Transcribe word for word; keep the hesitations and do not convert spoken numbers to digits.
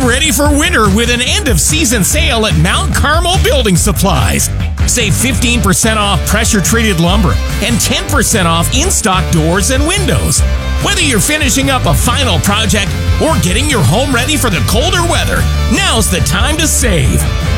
ready for winter with an end-of-season sale at Mount Carmel Building Supplies. Save fifteen percent off pressure-treated lumber and ten percent off in-stock doors and windows. Whether you're finishing up a final project or getting your home ready for the colder weather, now's the time to save.